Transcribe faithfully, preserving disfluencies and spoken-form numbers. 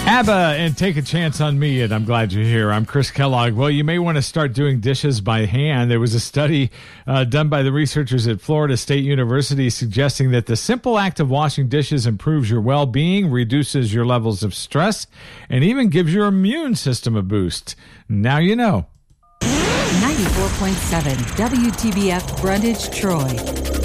ABBA and Take a Chance on Me, and I'm glad you're here. I'm Chris Kellogg. Well, you may want to start doing dishes by hand. There was a study uh, done by the researchers at Florida State University suggesting that the simple act of washing dishes improves your well-being, reduces your levels of stress, and even gives your immune system a boost. Now you know. ninety-four point seven W T B F Brundage, Troy.